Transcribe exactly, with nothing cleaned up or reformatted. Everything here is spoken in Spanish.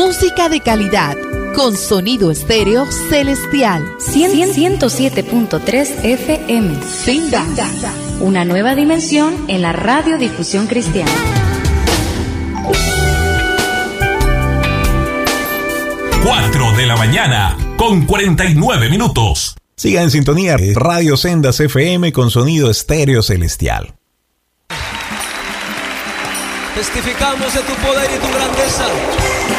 Música de calidad, con sonido estéreo celestial. ciento siete punto tres F M. Senda. Una nueva dimensión en la radiodifusión cristiana. cuatro de la mañana con cuarenta y nueve minutos. Siga en sintonía, Radio Sendas F M con sonido estéreo celestial. Testificamos de tu poder y tu grandeza.